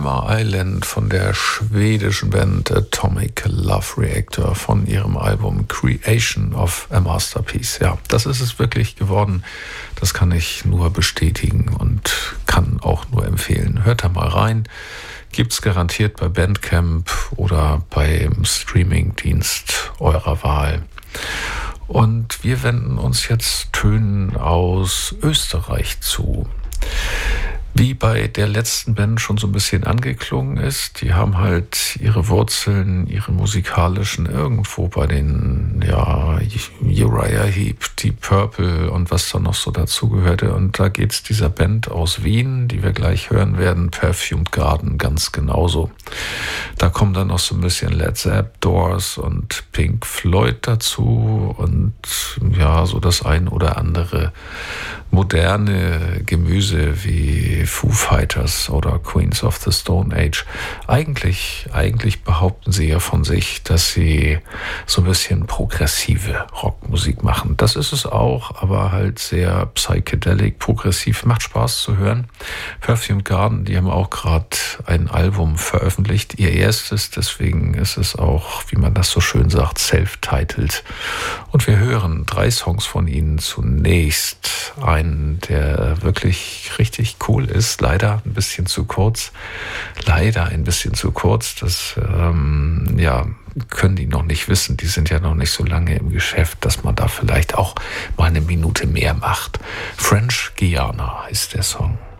Hammer Island von der schwedischen Band Atomic Love Reactor von ihrem Album Creation of a Masterpiece. Ja, das ist es wirklich geworden. Das kann ich nur bestätigen und kann auch nur empfehlen. Hört da mal rein. Gibt's garantiert bei Bandcamp oder beim Streamingdienst eurer Wahl. Und wir wenden uns jetzt Tönen aus Österreich zu. Wie bei der letzten Band schon so ein bisschen angeklungen ist, die haben halt ihre Wurzeln, ihre musikalischen irgendwo bei den, ja, Uriah Heep, Deep Purple und was da noch so dazugehörte. Und da geht's dieser Band aus Wien, die wir gleich hören werden, Perfumed Garden, ganz genauso. Da kommen dann noch so ein bisschen Led Zepp, Doors und Pink Floyd dazu und ja, so das ein oder andere moderne Gemüse wie Foo Fighters oder Queens of the Stone Age. Eigentlich behaupten sie ja von sich, dass sie so ein bisschen progressive Rockmusik machen. Das ist es auch, aber halt sehr psychedelic, progressiv. Macht Spaß zu hören. Perfumed Garden, die haben auch gerade ein Album veröffentlicht, ihr erstes, deswegen ist es auch, wie man das so schön sagt, self-titled. Und wir hören 3 Songs von ihnen. Zunächst einen, der wirklich richtig cool ist, leider ein bisschen zu kurz. Das können die noch nicht wissen. Die sind ja noch nicht so lange im Geschäft, dass man da vielleicht auch mal eine Minute mehr macht. French Guiana ist der Song.